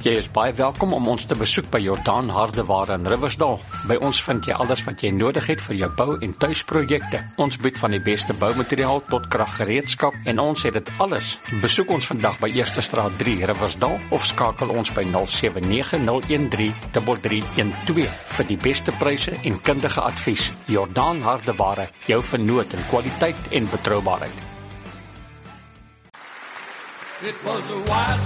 Jy is baie welkom om ons te besoek by Jordaan Hardeware in Riversdal. By ons vind jy alles wat jy nodig het vir jou bou- en tuisprojekte. Ons bied van die beste boumateriaal tot kraggereedskap en ons het dit alles. Besoek ons vandag by Eerste Straat 3 Riversdal of skakel ons by 079-013-3312 vir die beste pryse en kundige advies. Jordaan Hardeware, jou vernoot in kwaliteit en betroubaarheid. It was a wise